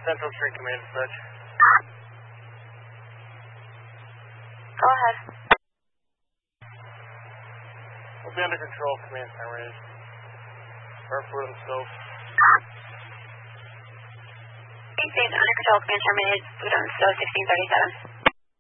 Central Street Command Dispatch. Go ahead. We'll be under control, command terminated. Or for themselves. Under control, command terminated. Food on 1637.